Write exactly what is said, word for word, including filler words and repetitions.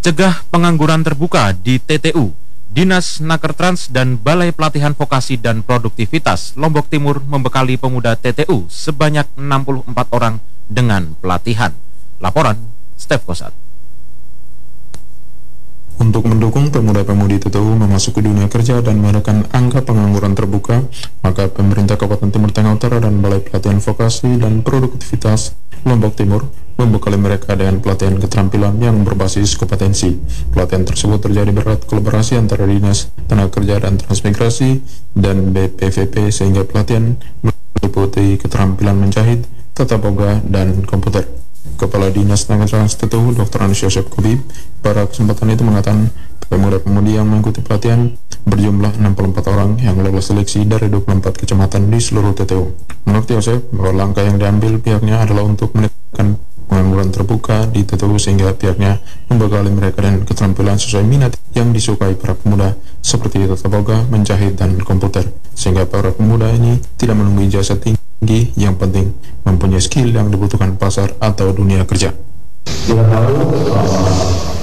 Cegah pengangguran terbuka di T T U. Dinas Nakertrans dan Balai Pelatihan Vokasi dan Produktivitas Lombok Timur membekali pemuda T T U sebanyak enam puluh empat orang dengan pelatihan. Laporan Stef Kosat. Untuk mendukung pemuda-pemudi T T U memasuki dunia kerja dan menekan angka pengangguran terbuka, maka pemerintah Kabupaten Timur Tengah Utara dan Balai Pelatihan Vokasi dan Produktivitas Lombok Timur membekali mereka dengan pelatihan keterampilan yang berbasis kompetensi. Pelatihan tersebut terjadi berkat kolaborasi antara Dinas Tenaga Kerja dan Transmigrasi dan B P V P, sehingga pelatihan meliputi keterampilan menjahit, tata boga, dan komputer. Kepala Dinas Tenaga Kerja T T U, Doktor Anis Yosef Kubib, pada kesempatan itu mengatakan pemuda-pemudi yang mengikuti pelatihan berjumlah enam puluh empat orang yang lolos seleksi dari dua puluh empat kecamatan di seluruh T T U. Menurut Yosef, bahwa langkah yang diambil pihaknya adalah untuk menekan pengangguran terbuka di T T U, sehingga pihaknya membekali mereka dengan keterampilan sesuai minat yang disukai para pemuda seperti tata boga, menjahit, dan komputer, sehingga para pemuda ini tidak menunggu ijazah tinggi. Yang penting mempunyai skill yang dibutuhkan pasar atau dunia kerja. Kita tahu